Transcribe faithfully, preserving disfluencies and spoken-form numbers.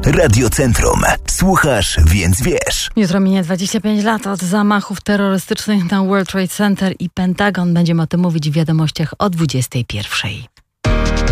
Radio Centrum. Słuchasz, więc wiesz. Jutro minie dwadzieścia pięć lat od zamachów terrorystycznych na World Trade Center i Pentagon. Będziemy o tym mówić w wiadomościach o dwudziestej pierwszej.